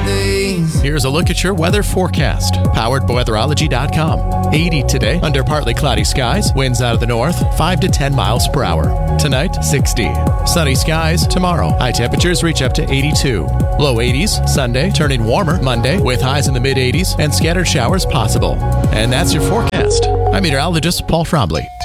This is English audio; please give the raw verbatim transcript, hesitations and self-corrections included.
days. Here's a look at your weather forecast, powered by weatherology dot com. eighty today, under partly cloudy skies, winds out of the north, five to ten miles per hour. Tonight, sixty. Sunny skies tomorrow. High temperatures reach up to eighty-two. Low eighties Sunday, turning warmer Monday, with highs in the mid eighties and scattered showers possible. And that's your forecast. I'm meteorologist Paul Trombley.